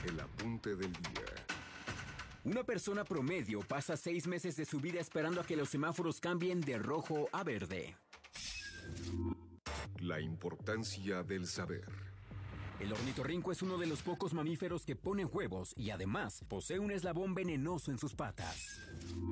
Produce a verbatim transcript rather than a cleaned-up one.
El apunte del día. Una persona promedio pasa seis meses de su vida esperando a que los semáforos cambien de rojo a verde. La importancia del saber. El ornitorrinco es uno de los pocos mamíferos que ponen huevos y además posee un eslabón venenoso en sus patas.